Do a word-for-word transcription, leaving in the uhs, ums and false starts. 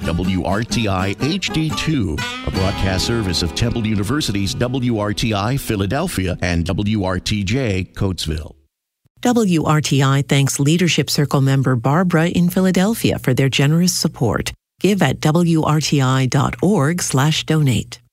W R T I H D two, a broadcast service of Temple University's W R T I Philadelphia and W R T J Coatesville. W R T I thanks Leadership Circle member Barbara in Philadelphia for their generous support. Give at W R T I dot org slash donate.